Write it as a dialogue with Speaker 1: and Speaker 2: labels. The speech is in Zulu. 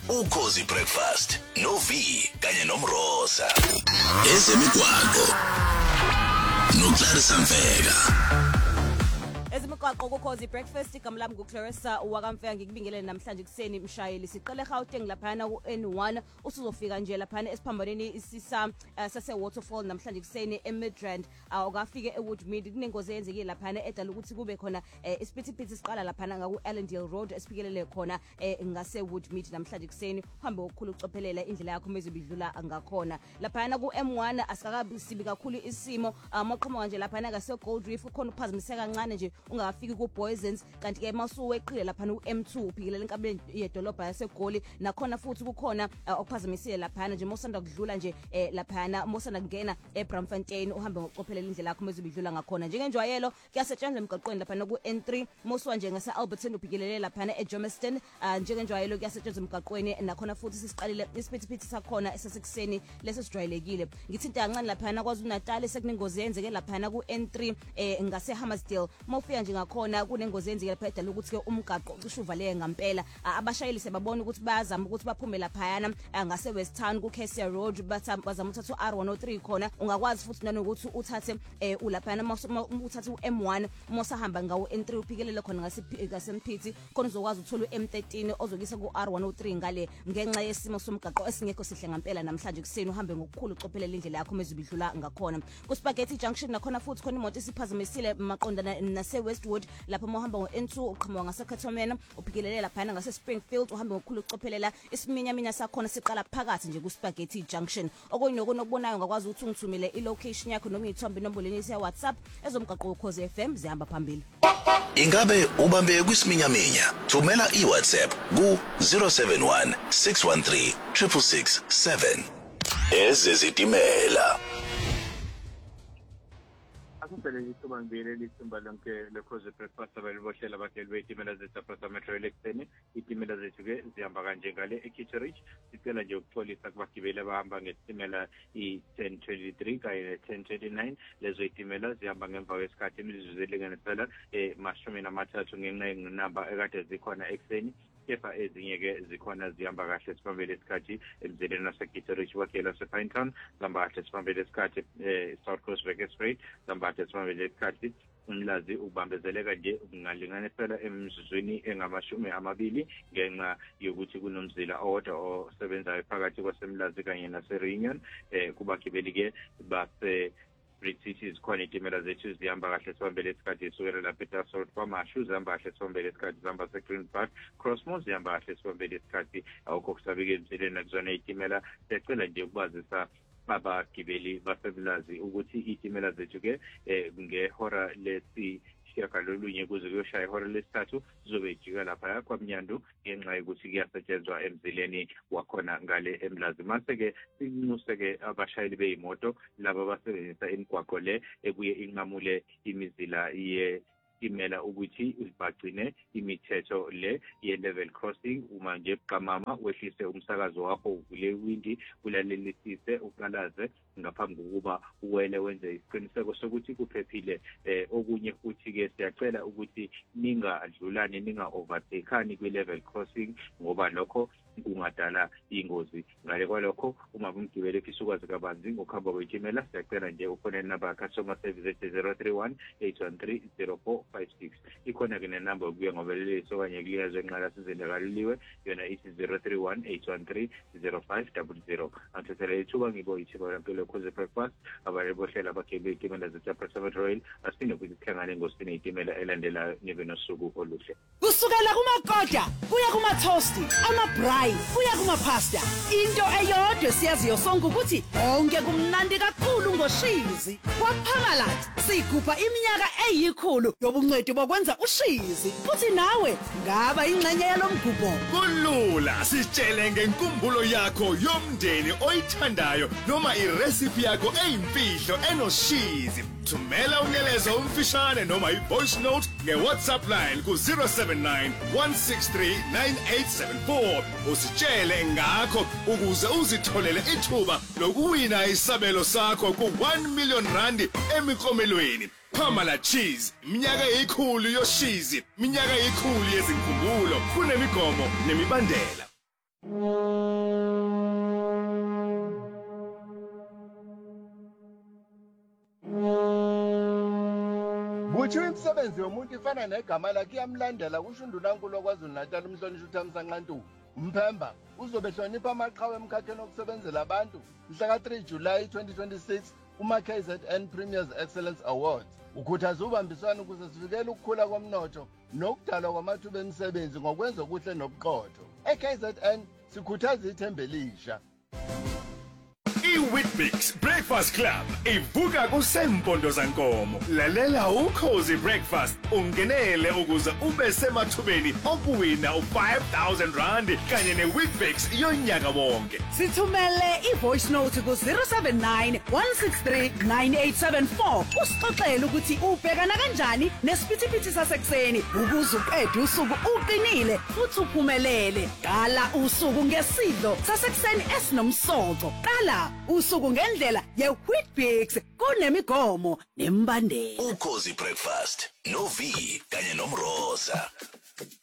Speaker 1: Ukhozi Breakfast novi kanye nomrosa ezemigwaqo noClarissa Mfeka.
Speaker 2: Ezimqaqo kuKhozi Breakfast igama lami nguClarissa wakamfeka ngikubingelele namhlanje kuseni mshayeli siqale eGauteng laphana kuN1 usuzofika nje laphana esiphambaneni isisa sase Waterfall namhlanje kuseni eMidrand awukafike eWoodmead kunengozi eyenzekile laphana edala ukuthi kube khona isiphithiphithi siqala laphana ngaku Allendale Road esifikelele khona ngase Woodmead namhlanje kuseni uhambe ukukhulu ucophelela indlela yakho mezibidlula ngakhona laphana kuM1 asikakabi kakhulu isimo maqhamuka nje laphana ngase Gold Reef ukhona uphazimiseka kancane nje ungafiki ku Boysens kanti ke masuweqile laphana uM2 uphikelela inkabeni yedolobha yaseGoli nakhona futhi kukhona okuphazamisile laphana nje mosanda kudlula nje laphana mosanda kungena eBramfontein uhambe ngokucophelela indlela yakho mezibidlula ngakhona njengenjwayelo kuyasetshenziswa emgaqweni laphana ku N3 moswa nje ngase Alberton uphikelele laphana eJohnston njengenjwayelo kuyasetshenziswa emgaqweni nakhona futhi sisiqalile isiphithiphithi sakhona esesekuseni lesijwayelekile ngithinta kancane laphana kwaZulu-Natal sekunengozi yenzeke laphana ku N3 ngase Hammersdale mofika nje ngakhona kunengozi yenzeke lapha edala ukuthi ke umgaqo ucishe uvaleke ngampela abashayeli sebabona ukuthi bayazama ukuthi baphume laphayana ngase West Town ku Cassia Road bazama uthatha uR103 khona ungakwazi futhi nanokuthi uthathe ulaphayana uthathe uM1 mosahamba ngawo N3 uphikelele khona ngasempithi khona uzokwazi uthola uM13 ozokisa kuR103 ngale ngenxa yesimo somgaqo esingekho sihle ngampela namhlanje kuseni uhambe ngokukhulu ucophelela indlela yakho mezibidlula ngakhona ku Spaghetti Junction nakhona futhi khona imoto isiphazamisile maqondana nase Westwood lapho mohamba ngo-N2 uqhamuka ngaseCathomena uphikelele laphana ngase Springfield uhambe ngokukhulu ucophelela isiminyaminya sakhona siqala phakathi nje ku Spaghetti Junction okunokubonayo ngakwazi ukuthi ungithumele ilocation yakho noma ithombe inombolweni ya WhatsApp ezomgaqo uKhozi FM zihamba phambili.
Speaker 1: Ingabe ubambe kwisiminyaminya thumela iWhatsApp ku 071 613 667 ezezitimela.
Speaker 3: Akupele ithuba ngibele lithumba lonke leKhozi Breakfast abalibohlela abageli betimela zethu apha Metro Electreni itimela zethu ke zihamba kanje ngale eKitteridge sicela nje ukuxolisa kubagibeli abahamba ngetimela i1023 kanye ne1029 lezo itimela zihamba ngemva kwesikhathi imizuzu elinganisela mashumi namathathu ngenxa yenamba ekade zikhona ekseni kepha ezinye ke zikhona zihamba kahle sibambele isikhathi emzeleni naseKitteridge wakela sePinetown zihamba kahle sibambele isikhathi South Coast Expressway zihamba kahle sibambele isikhathi umlazi ubambezeleka nje ungalinganisela emizuzwini engamashumi amabili ngenxa yokuthi kunomzila owodwa osebenzayo phakathi kwasemlazi kanye naseReunion kubagibeli ke base British izikhona itimela zethu zihamba kahle sibambele isikhathi isukela lapha eTassel kwaMashu zihamba kahle sibambele isikhathi zihamba seGreen Park Crossmoor zihamba kahle sibambele isikhathi awukho kusabike emzeleni nakuzona itimela secela nje ukubazisa abagibeli basemlazi ukuthi itimela zethu ke ngehora lesishiyagalolunye kuze kuyoshaya ihora lesithathu zizobe ijika lapha kwaMnyandu ngenxa yokuthi kuyasetshenzwa emzileni wakhona ngale emlazi mase ke sinxuse ke abashayeli beyimoto laba abasebenzisa imigwaqo le ebuye inqamule imizila imela ukuthi bagcine imithetho le ye-level crossing uma nje buqamama wehlise umsakazo wakho uvule iwindi ulalelisise uqalaze ngaphambi kokuba uwele wenze isiqiniseko sokuthi kuphephile okunye futhi ke siyacela ukuthi ningadlulani ninga-overtakani kwi-level crossing ngoba lokho kungadala ingozi ngale kwalokho uma kumgibeli efisa ukwazi kabanzi ngokuhamba kwetimela siyacela nje ufonele number customer service 031 813 0456 ikhona ke nenamba yokuya ngobeleliso kanye kuliyazwe enqala sizendakaliliwe yona ithi 031 813 0500 anthothela ithuba ngiboyithiba lampilo Khozi Breakfast abalibohlela abagibeli itimela zethu Private Rail asinde kuzihlangane ngosini itimela elandelayo nibe nosuku oluhle
Speaker 4: kusukela kumakoda kuya kumatosti amabrai kuya kumapasta into eyodwa siyaziyo sonke ukuthi onke kumnandi kakhulu ngoshizi kwaPhangalathi sikhupha iminyaka eyikhulu yobungcweti bokwenza ushizi futhi nawe ngaba ingxenye yalomgubho
Speaker 5: kulula sitshele ngenkumbulo yakho yomndeni oyithandayo noma irecipe yakho eyimfihlo enoshizi thumela umyalezo umfishane noma ivoice note ngeWhatsApp line ku 079 163 9874 usitshele ngakho ukuze uzitholele ithuba lokuwina isabelo sakho ku 1 million rand emikomelweni Pamela Cheese iminyaka eyikhulu yoshizi iminyaka eyikhulu yezinkumbulo kunemigomo nemibandela
Speaker 6: Buthi imisebenzi yomuntu ifana negama lakhe iyamlandela kusho uNdunankulu waKwaZulu-Natal umhlonishwa uThamsanqa Ntuli. Umphemba uzobehlonipha amaqhawe emkhakheni wokusebenzela abantu mhla ka-3 July 2026 kuma-KZN Premiers Excellence Awards. Ukhuthaza ubambiswano ukuze sivikele ukukhula komnotho nokudalwa kwamathuba emisebenzi ngokwenza okuhle nobuqotho. E-KZN sikhuthaza ithemba elisha.
Speaker 5: iWheatBix Breakfast Club ivuka kusempondo zankomo. Lalela ukhozi breakfast ungenele ukuze ube semathubeni okuwina u5,000 rand kanye neWheatBix yonyaka wonke.
Speaker 4: Sithumele ivoice note ku 079 163 9874 usixoxele ukuthi ubhekana kanjani nesiphithiphithi sasekuseni ukuze uqede usuku uqinile futhi uphumelele. Qala usuku ngesidlo sasekuseni esinomsoco. Qala usuku ngendlela yeWheatBix kunemigomo nembandela.
Speaker 1: Ukhozi breakfast no V kanye nomroza.